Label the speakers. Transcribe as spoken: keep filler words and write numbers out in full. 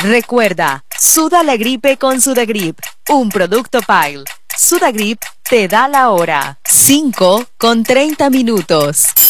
Speaker 1: Recuerda, suda la gripe con Sudagrip, un producto Pile. Sudagrip te da la hora. cinco con treinta minutos.